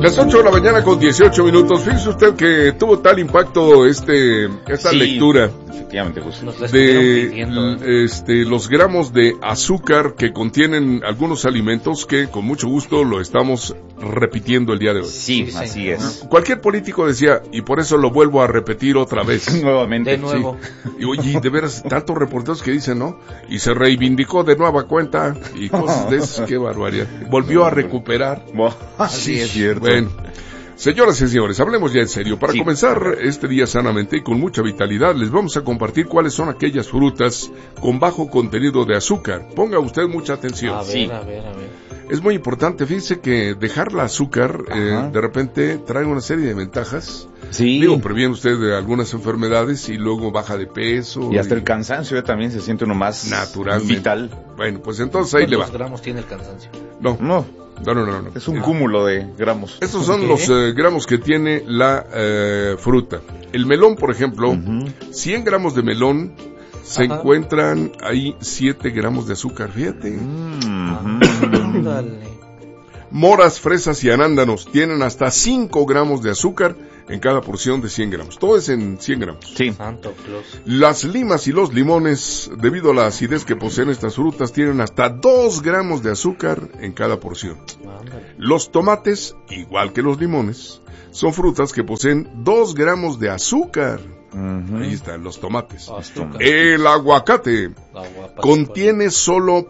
Las 8 de la mañana con 18 minutos. Fíjese usted que tuvo tal impacto esta lectura. Efectivamente, pues. De los gramos de azúcar que contienen algunos alimentos que con mucho gusto lo estamos repitiendo el día de hoy. Sí, así es. Cualquier político decía, y por eso lo vuelvo a repetir otra vez. Nuevamente. De nuevo. Sí. Y oye, de veras, tantos reporteros que dicen, ¿no? Y se reivindicó de nueva cuenta y cosas de esas, qué barbaridad. Volvió a recuperar. Sí, es cierto. Bueno, señoras y señores, hablemos ya en serio. Para comenzar este día sanamente y con mucha vitalidad, les vamos a compartir cuáles son aquellas frutas con bajo contenido de azúcar. Ponga usted mucha atención. A ver. Es muy importante, fíjense que dejar el azúcar de repente trae una serie de ventajas. Sí. Digo, previene usted de algunas enfermedades y luego baja de peso. Y hasta el cansancio ya también se siente uno más naturalmente vital. Bueno, pues entonces ahí le va. ¿Cuántos gramos tiene el cansancio? No. Es un cúmulo de gramos. Estos son los gramos que tiene la fruta. El melón, por ejemplo, 100 gramos de melón se encuentran ahí 7 gramos de azúcar, fíjate. Ándale. Moras, fresas y arándanos tienen hasta 5 gramos de azúcar en cada porción de 100 gramos. Todo es en 100 gramos. Sí. Santo Claus. Las limas y los limones, debido a la acidez que poseen estas frutas, tienen hasta 2 gramos de azúcar en cada porción. Ándale. Los tomates, igual que los limones, son frutas que poseen 2 gramos de azúcar. Ahí están los tomates. Azúcar. El aguacate Agua, contiene solo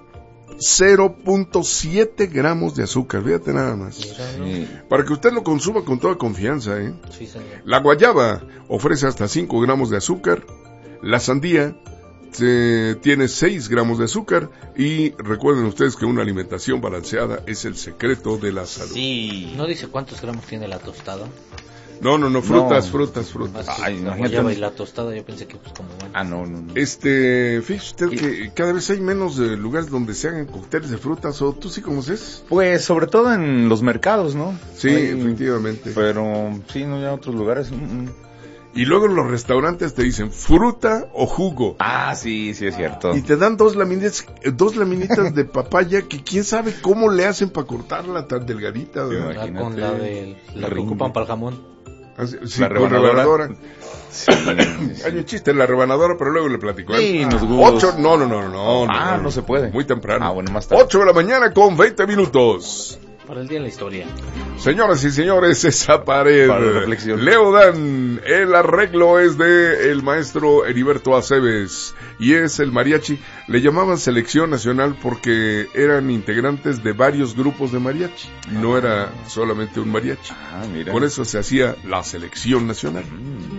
0.7 gramos de azúcar, fíjate nada más. Sí. Para que usted lo consuma con toda confianza, ¿eh? Sí, señor. La guayaba ofrece hasta 5 gramos de azúcar. La sandía tiene 6 gramos de azúcar. Y recuerden ustedes que una alimentación balanceada es el secreto de la salud. Sí. ¿No dice cuántos gramos tiene la tostada? No, frutas. Ay, La imagínate. guayaba y la tostada, yo pensé que pues como bueno. No. Fíjese usted que cada vez hay menos lugares donde se hagan cócteles de frutas, ¿o tú sí conoces? Pues sobre todo en los mercados, ¿no? Sí, efectivamente. Pero sí, no, ya otros lugares. Y luego en los restaurantes te dicen fruta o jugo. Ah, sí, es cierto. Y te dan dos laminitas de papaya que quién sabe cómo le hacen para cortarla tan delgadita. ¿Verdad? Ya con la que ocupan para el jamón. Sí, La con rebanadora. Sí. Hay un chiste en la rebanadora, pero luego le platico. Sí, nos gusta. 8, no. No se puede. Muy temprano. Bueno, más tarde. 8 de la mañana con 20 minutos. Para el día de la historia. Señoras y señores, esa pared. Para la reflexión. Leodan, el arreglo es de el maestro Heriberto Aceves y es el mariachi. Le llamaban Selección Nacional porque eran integrantes de varios grupos de mariachi. No era solamente un mariachi. Mira. Por eso se hacía la Selección Nacional.